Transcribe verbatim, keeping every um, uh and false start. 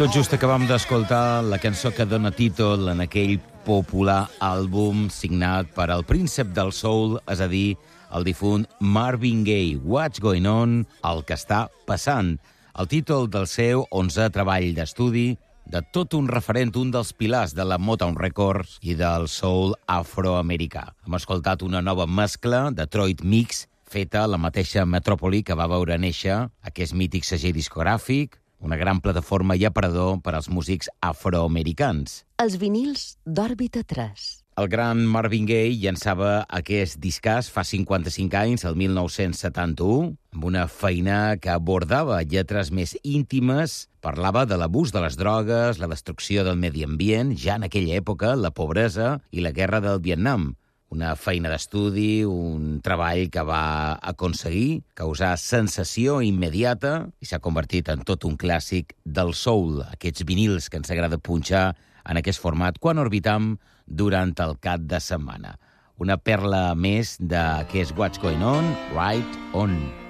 Tot just acabam d'escoltar la cançó que dona títol en aquell popular àlbum signat per el príncep del soul, és a dir, el difunt Marvin Gaye, What's Going On, el que està passant. El títol del seu onzè treball d'estudi, de tot un referent, un dels pilars de la Motown Records i del soul afroamericà. Hem escoltat una nova mescla, Detroit Mix, feta a la mateixa metròpoli que va veure néixer aquest mític segell discogràfic, una gran plataforma i aparador per als músics afroamericans. Els vinils d'Òrbita tres. El gran Marvin Gaye llançava aquest discàs fa cinquanta-cinc anys, el mil nou-cents setanta-u, amb una feina que abordava lletres més íntimes, parlava de l'abús de les drogues, la destrucció del medi ambient, ja en aquella època, la pobresa i la guerra del Vietnam. Una feina d'estudi, un treball que va aconseguir causar sensació immediata i s'ha convertit en tot un clàssic del soul, aquests vinils que ens agrada punxar en aquest format quan orbitam durant el cap de setmana. Una perla més d'aquest What's Going On, Right On.